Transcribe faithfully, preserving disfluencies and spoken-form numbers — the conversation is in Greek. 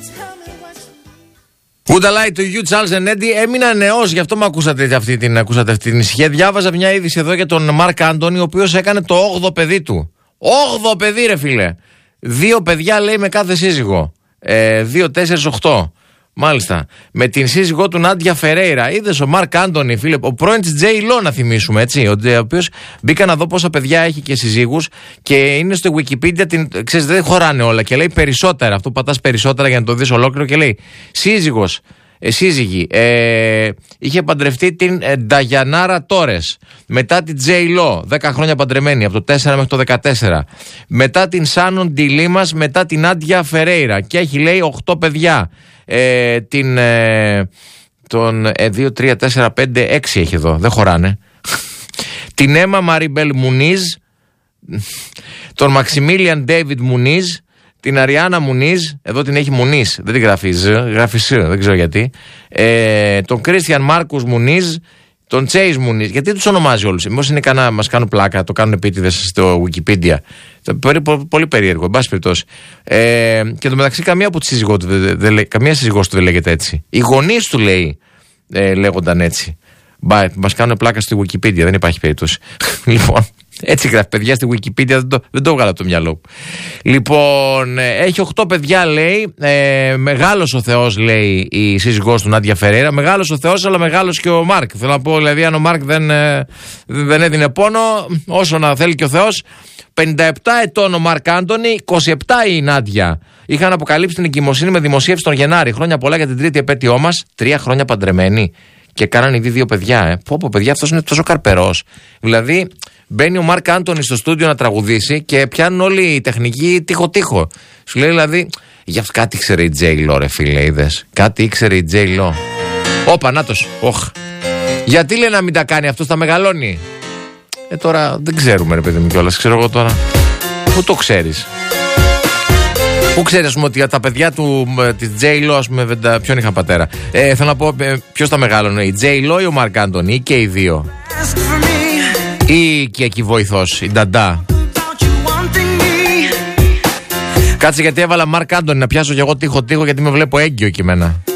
Would I lie to you, Charles and Eddie? Έμεινα νεός, γι' αυτό με ακούσατε αυτή την, ακούσατε αυτή την ησυχία. Διάβαζα μια είδηση εδώ για τον Μαρκ Άντονι, ο οποίος έκανε το όγδοο παιδί του. όγδοο παιδί, ρε φίλε. Δύο παιδιά, λέει, με κάθε σύζυγο. Ε, δύο, τέσσερις, οκτώ. Μάλιστα. Με την σύζυγό του Νάντια Φερέιρα. Είδες ο Μαρκ Άντονι, φίλε, ο πρώην της Τζέι Λο, να θυμίσουμε, έτσι. Ο οποίος μπήκα να δω πόσα παιδιά έχει και συζύγους και είναι στο Wikipedia. Την, ξέρεις, δεν χωράνε όλα και λέει περισσότερα. Αυτό πατάς περισσότερα για να το δεις ολόκληρο και λέει σύζυγος. Ε, σύζυγη. Ε, είχε παντρευτεί την ε, Νταγιανάρα Τόρες. Μετά την Τζέι Λο, δέκα χρόνια παντρεμένη, από το τέσσερα μέχρι το δεκατέσσερα. Μετά την Σάνον Ντιλίμας, μετά την Νάντια Φερέιρα. Και έχει, λέει, οκτώ παιδιά. Ε, την. Ε, τον ε, δύο, τρία, τέσσερα, πέντε, έξι έχει εδώ. Δεν χωράνε. Την Έμα Μαριμπέλ Μουνίζ. Τον Μαξιμίλιαν Ντέιβιντ Μουνίζ. Την Αριάννα Μουνίζ, εδώ την έχει Μουνίζ, δεν την γράφει Ζ, γράφει Σ, δεν ξέρω γιατί. Ε, τον Κρίστιαν Μάρκους Μουνίζ, τον Τσέις Μουνίζ. Γιατί τους ονομάζει όλους? Μήπως είναι κανένα, μας κάνουν πλάκα, το κάνουν επίτηδες στο Wikipedia. Πολύ, πολύ περίεργο, εν πάση περιπτώσει. Ε, και το μεταξύ καμία από τη σύζυγό του, δε, δε, καμία σύζυγός του δεν λέγεται έτσι. Οι γονείς του, λέει, ε, λέγονταν έτσι. Μπα, μας κάνουν πλάκα στη Wikipedia, δεν υπάρχει περίπτωση. Λοιπόν. Έτσι γράφει, παιδιά, στη Wikipedia, δεν το, δεν το βγάλα από το μυαλό. Λοιπόν, έχει οκτώ παιδιά, λέει. Ε, μεγάλος ο Θεός, λέει η σύζυγός του Νάντια Φερέιρα. Μεγάλος ο Θεός, αλλά μεγάλος και ο Μάρκ. Θέλω να πω, δηλαδή, αν ο Μάρκ δεν, ε, δεν έδινε πόνο, όσο να θέλει και ο Θεός. πενήντα επτά ετών ο Μαρκ Άντονι, είκοσι επτά η Νάντια. Είχαν αποκαλύψει την εγκυμοσύνη με δημοσίευση τον Γενάρη. Χρόνια πολλά για την τρίτη επέτειό μας. Τρία χρόνια παντρεμένοι. Και κάνανε ήδη δύο παιδιά, ε. Πω, πω, παιδιά, αυτός είναι τόσο καρπερός. Δηλαδή, μπαίνει ο Μαρκ Άντονι στο στούντιο να τραγουδήσει και πιάνουν όλοι οι τεχνικοί τείχο-τείχο. Σου λέει, δηλαδή, για κάτι ήξερε η Τζέι Λο, ρε φίλε, είδες. Κάτι ήξερε η Τζέι Λο. Όπα, νάτος. Οχ. Γιατί λέει να μην τα κάνει αυτό, τα μεγαλώνει? Ε, τώρα δεν ξέρουμε, ρε παιδί μου κιόλας. Ξέρω εγώ τώρα. Πού το ξέρεις? Πού ξέρεις, ας πούμε, ότι τα παιδιά του, της Τζέι Λο, ας πούμε, ποιον είχαν πατέρα? Ε, θέλω να πω, ποιος τα μεγάλωνε, η Τζέι Λο ή ο Μαρκ Άντονι, ή και οι δύο? Ή και εκεί βοηθός, η Νταντά. Κάτσε, γιατί έβαλα Μαρκ Άντονι να πιάσω κι εγώ τείχο-τείχο, γιατί με βλέπω έγκυο εκεί μένα.